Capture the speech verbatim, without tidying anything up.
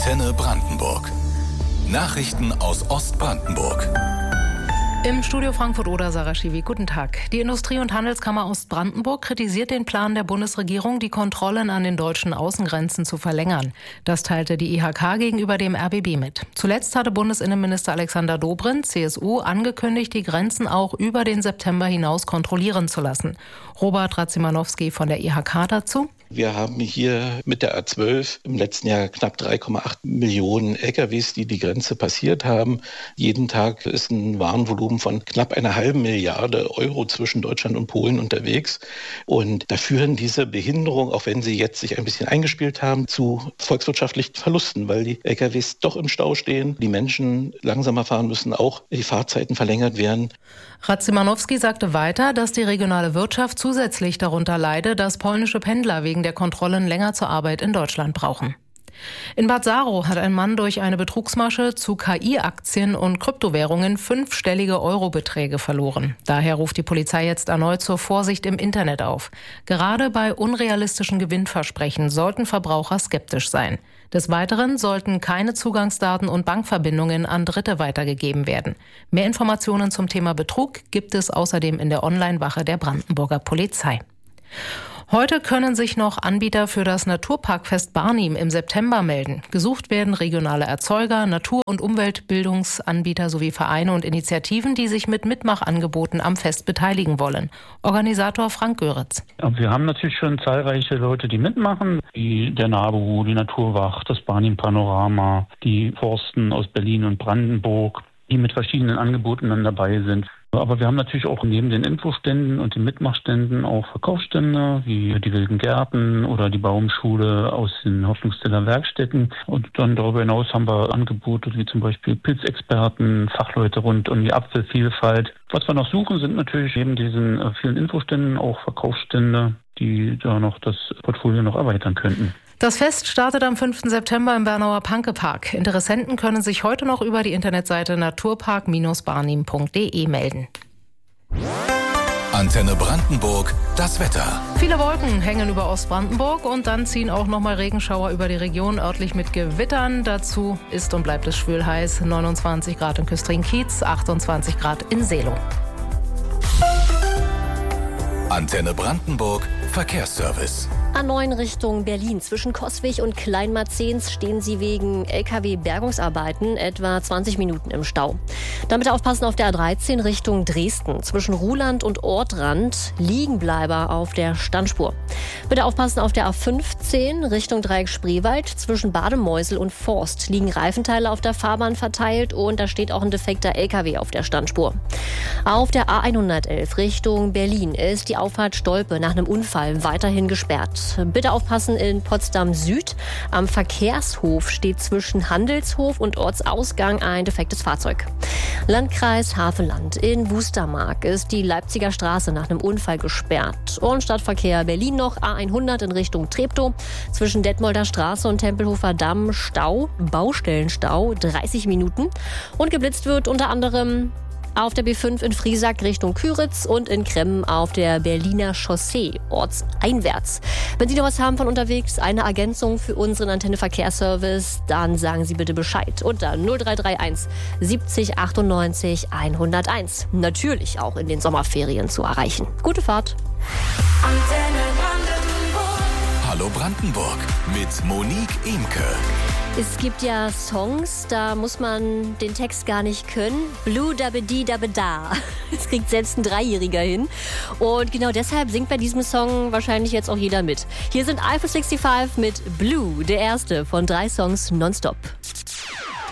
Antenne Brandenburg. Nachrichten aus Ostbrandenburg. Im Studio Frankfurt-Oder, Sarah Schiwi. Guten Tag. Die Industrie- und Handelskammer Ostbrandenburg kritisiert den Plan der Bundesregierung, die Kontrollen an den deutschen Außengrenzen zu verlängern. Das teilte die I H K gegenüber dem R B B mit. Zuletzt hatte Bundesinnenminister Alexander Dobrindt, C S U, angekündigt, die Grenzen auch über den September hinaus kontrollieren zu lassen. Robert Radzimanowski von der I H K dazu. Wir haben hier mit der A zwölf im letzten Jahr knapp drei Komma acht Millionen L K Ws, die die Grenze passiert haben. Jeden Tag ist ein Warenvolumen von knapp einer halben Milliarde Euro zwischen Deutschland und Polen unterwegs. Und da führen diese Behinderungen, auch wenn sie jetzt sich ein bisschen eingespielt haben, zu volkswirtschaftlichen Verlusten, weil die L K Ws doch im Stau stehen, die Menschen langsamer fahren müssen, auch die Fahrzeiten verlängert werden. Radzimanowski sagte weiter, dass die regionale Wirtschaft zusätzlich darunter leide, dass polnische Pendler wegen der Kontrollen länger zur Arbeit in Deutschland brauchen. In Bad Saro hat ein Mann durch eine Betrugsmasche zu K I-Aktien und Kryptowährungen fünfstellige Eurobeträge verloren. Daher ruft die Polizei jetzt erneut zur Vorsicht im Internet auf. Gerade bei unrealistischen Gewinnversprechen sollten Verbraucher skeptisch sein. Des Weiteren sollten keine Zugangsdaten und Bankverbindungen an Dritte weitergegeben werden. Mehr Informationen zum Thema Betrug gibt es außerdem in der Online-Wache der Brandenburger Polizei. Heute können sich noch Anbieter für das Naturparkfest Barnim im September melden. Gesucht werden regionale Erzeuger, Natur- und Umweltbildungsanbieter sowie Vereine und Initiativen, die sich mit Mitmachangeboten am Fest beteiligen wollen. Organisator Frank Göritz. Wir haben natürlich schon zahlreiche Leute, die mitmachen, wie der NABU, die Naturwacht, das Barnim Panorama, die Forsten aus Berlin und Brandenburg, die mit verschiedenen Angeboten dann dabei sind. Aber wir haben natürlich auch neben den Infoständen und den Mitmachständen auch Verkaufsstände, wie die Wilden Gärten oder die Baumschule aus den Hoffnungsteller Werkstätten. Und dann darüber hinaus haben wir Angebote wie zum Beispiel Pilzexperten, Fachleute rund um die Apfelvielfalt. Was wir noch suchen, sind natürlich neben diesen vielen Infoständen auch Verkaufsstände, die da noch das Portfolio noch erweitern könnten. Das Fest startet am fünften September im Bernauer Panke-Park. Interessenten können sich heute noch über die Internetseite naturpark Bindestrich barnim Punkt de melden. Antenne Brandenburg, das Wetter. Viele Wolken hängen über Ostbrandenburg und dann ziehen auch nochmal Regenschauer über die Region, örtlich mit Gewittern. Dazu ist und bleibt es schwül heiß. neunundzwanzig Grad in Küstrin-Kiez, achtundzwanzig Grad in Seelow. Antenne Brandenburg, Verkehrsservice. A neun Richtung Berlin. Zwischen Coswig und Kleinmarzens stehen Sie wegen L K W-Bergungsarbeiten etwa zwanzig Minuten im Stau. Dann bitte aufpassen auf der A dreizehn Richtung Dresden. Zwischen Ruhland und Ortrand Liegenbleiber auf der Standspur. Bitte aufpassen auf der A fünfzehn Richtung Dreieck Spreewald. Zwischen Bademeusel und Forst liegen Reifenteile auf der Fahrbahn verteilt und da steht auch ein defekter L K W auf der Standspur. Auf der A hundertelf Richtung Berlin ist die Auffahrt Stolpe nach einem Unfall weiterhin gesperrt. Bitte aufpassen in Potsdam Süd. Am Verkehrshof steht zwischen Handelshof und Ortsausgang ein defektes Fahrzeug. Landkreis Havelland in Wustermark ist die Leipziger Straße nach einem Unfall gesperrt. Und Stadtverkehr Berlin noch A hundert in Richtung Treptow. Zwischen Detmolder Straße und Tempelhofer Damm Stau, Baustellenstau, dreißig Minuten. Und geblitzt wird unter anderem auf der B fünf in Friesack Richtung Küritz und in Kremmen auf der Berliner Chaussee, ortseinwärts. Wenn Sie noch was haben von unterwegs, eine Ergänzung für unseren Antenne-Verkehrsservice, dann sagen Sie bitte Bescheid unter null drei drei eins siebzig achtundneunzig hunderteins. Natürlich auch in den Sommerferien zu erreichen. Gute Fahrt. Antenne Brandenburg. Hallo Brandenburg mit Monique Imke. Es gibt ja Songs, da muss man den Text gar nicht können. Blue dabedi dabeda. Das kriegt selbst ein Dreijähriger hin. Und genau deshalb singt bei diesem Song wahrscheinlich jetzt auch jeder mit. Hier sind Eiffel sechsundsiebzig mit Blue, der erste von drei Songs nonstop.